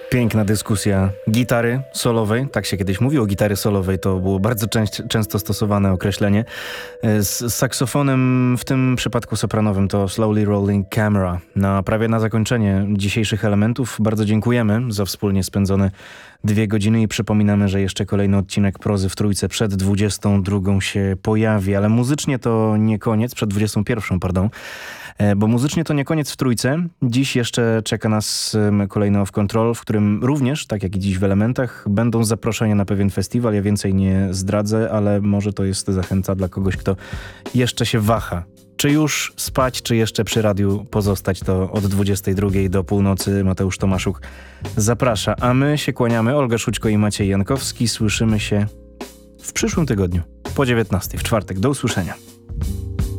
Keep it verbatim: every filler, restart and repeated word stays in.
Piękna dyskusja gitary solowej, tak się kiedyś mówiło, gitary solowej to było bardzo częst, często stosowane określenie. Z, z saksofonem, w tym przypadku sopranowym, to Slowly Rolling Camera. No, prawie na zakończenie dzisiejszych elementów bardzo dziękujemy za wspólnie spędzone dwie godziny i przypominamy, że jeszcze kolejny odcinek Prozy w Trójce przed dwudziestą drugą się pojawi, ale muzycznie to nie koniec, przed dwudziestą pierwszą, pardon, bo muzycznie to nie koniec w Trójce. Dziś jeszcze czeka nas kolejny Off Control, w którym również, tak jak i dziś w Elementach, będą zaproszenia na pewien festiwal. Ja więcej nie zdradzę, ale może to jest zachęta dla kogoś, kto jeszcze się waha. Czy już spać, czy jeszcze przy radiu pozostać, to od dwudziestej drugiej do północy Mateusz Tomaszuk zaprasza. A my się kłaniamy. Olga Szućko i Maciej Jankowski. Słyszymy się w przyszłym tygodniu po dziewiętnastej, w czwartek. Do usłyszenia.